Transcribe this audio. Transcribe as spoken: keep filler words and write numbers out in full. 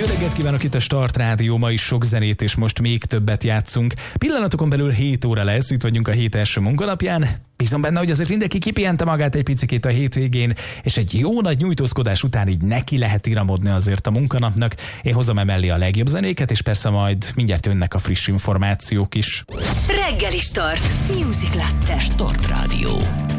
reggelt kívánok, itt a Start Rádió, ma is sok zenét, és most még többet játszunk. Pillanatokon belül hét óra lesz, itt vagyunk a hét első munkanapján. Bízom benne, hogy azért mindenki kipihente magát egy picikét a hétvégén, és egy jó nagy nyújtózkodás után így neki lehet iramodni azért a munkanapnak. Én hozom emellé a legjobb zenéket, és persze majd mindjárt jönnek a friss információk is. Reggeli Start. Music Latte. Start Rádió.